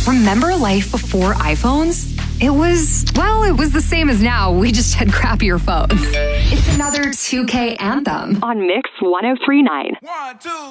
Remember life before iPhones? It was the same as now. We just had crappier phones. It's another 2K anthem on Mix 103.9. 1, 2.